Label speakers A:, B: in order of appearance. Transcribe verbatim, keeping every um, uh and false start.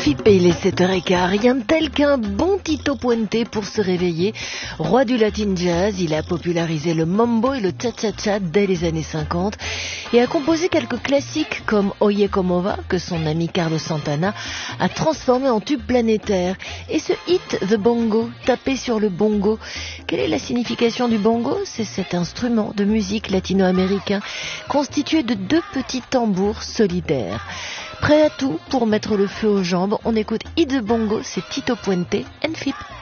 A: Enfip, il est sept heures quinze, rien tel qu'un bon Tito Puente pour se réveiller. Roi du latin jazz, il a popularisé le mambo et le cha-cha-cha dès les années cinquante et a composé quelques classiques comme Oye Como Va, que son ami Carlos Santana a transformé en tube planétaire. Et ce hit, The Bongo, tapé sur le bongo. Quelle est la signification du bongo? C'est cet instrument de musique latino-américain constitué de deux petits tambours solidaires. Prêt à tout pour mettre le feu aux jambes, on écoute Hit the Bongo, c'est Tito Puente, Enfip.